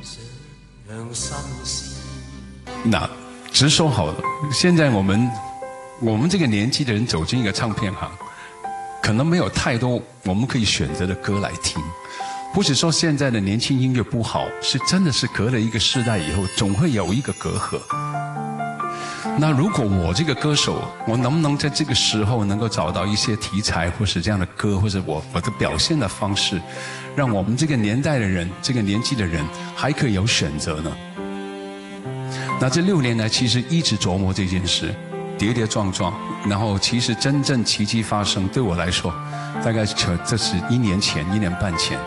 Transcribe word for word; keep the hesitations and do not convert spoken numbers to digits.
那直说好了，现在我们我们这个年纪的人走进一个唱片行，可能没有太多我们可以选择的歌来听。不是说现在的年轻音乐不好，是真的是隔了一个世代以后，总会有一个隔阂。那如果我这个歌手，我能不能在这个时候能够找到一些题材，或是这样的歌，或者我我的表现的方式，让我们这个年代的人，这个年纪的人还可以有选择呢？那这六年来，其实一直琢磨这件事，跌跌撞撞，然后其实真正奇迹发生，对我来说，大概这这是一年前、一年半前。